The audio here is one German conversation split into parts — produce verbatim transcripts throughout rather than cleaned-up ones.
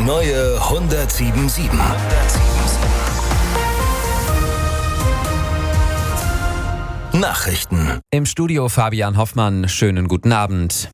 neue hundertsieben sieben. Nachrichten. Im Studio Fabian Hoffmann. Schönen guten Abend.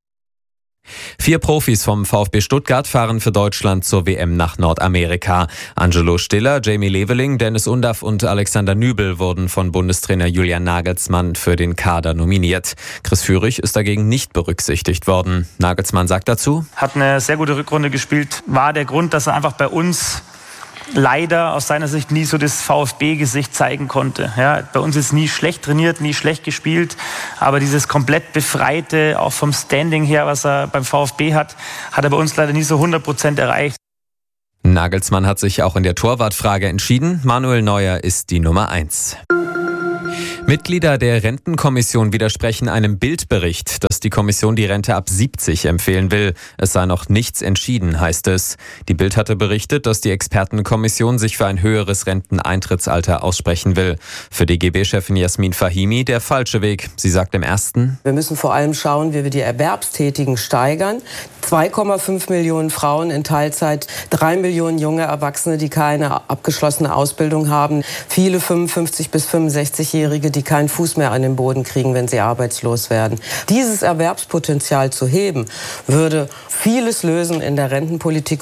Vier Profis vom VfB Stuttgart fahren für Deutschland zur W M nach Nordamerika. Angelo Stiller, Jamie Leveling, Dennis Undaff und Alexander Nübel wurden von Bundestrainer Julian Nagelsmann für den Kader nominiert. Chris Führig ist dagegen nicht berücksichtigt worden. Nagelsmann sagt dazu: Hat eine sehr gute Rückrunde gespielt. War der Grund, dass er einfach bei uns leider aus seiner Sicht nie so das VfB-Gesicht zeigen konnte. Ja, bei uns ist nie schlecht trainiert, nie schlecht gespielt, aber dieses komplett Befreite, auch vom Standing her, was er beim VfB hat, hat er bei uns leider nie so hundert Prozent erreicht. Nagelsmann hat sich auch in der Torwartfrage entschieden. Manuel Neuer ist die Nummer eins. Mitglieder der Rentenkommission widersprechen einem Bild-Bericht, dass die Kommission die Rente ab siebzig empfehlen will. Es sei noch nichts entschieden, heißt es. Die Bild hatte berichtet, dass die Expertenkommission sich für ein höheres Renteneintrittsalter aussprechen will. Für die D G B-Chefin Jasmin Fahimi der falsche Weg. Sie sagt im ersten: Wir müssen vor allem schauen, wie wir die Erwerbstätigen steigern. zwei Komma fünf Millionen Frauen in Teilzeit, drei Millionen junge Erwachsene, die keine abgeschlossene Ausbildung haben, viele fünfundfünfzig- bis fünfundsechzigjährige, die keinen Fuß mehr an den Boden kriegen, wenn sie arbeitslos werden. Dieses Erwerbspotenzial zu heben, würde vieles lösen in der Rentenpolitik.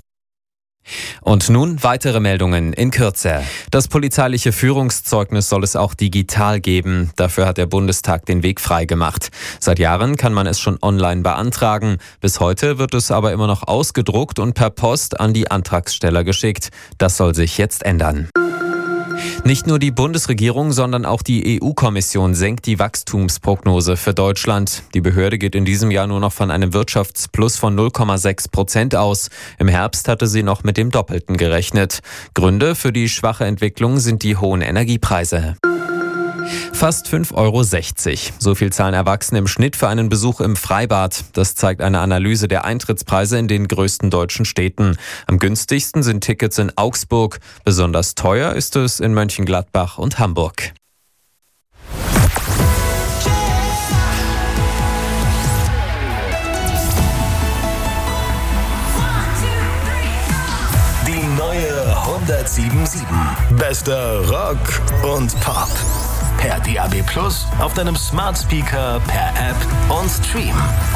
Und nun weitere Meldungen in Kürze. Das polizeiliche Führungszeugnis soll es auch digital geben. Dafür hat der Bundestag den Weg freigemacht. Seit Jahren kann man es schon online beantragen. Bis heute wird es aber immer noch ausgedruckt und per Post an die Antragsteller geschickt. Das soll sich jetzt ändern. Nicht nur die Bundesregierung, sondern auch die E U-Kommission senkt die Wachstumsprognose für Deutschland. Die Behörde geht in diesem Jahr nur noch von einem Wirtschaftsplus von null Komma sechs Prozent aus. Im Herbst hatte sie noch mit dem Doppelten gerechnet. Gründe für die schwache Entwicklung sind die hohen Energiepreise. Fast fünf Euro sechzig. So viel zahlen Erwachsene im Schnitt für einen Besuch im Freibad. Das zeigt eine Analyse der Eintrittspreise in den größten deutschen Städten. Am günstigsten sind Tickets in Augsburg. Besonders teuer ist es in Mönchengladbach und Hamburg. Die neue hundertsieben sieben. Bester Rock und Pop. Per D A B Plus, auf deinem Smart Speaker, per App und Stream.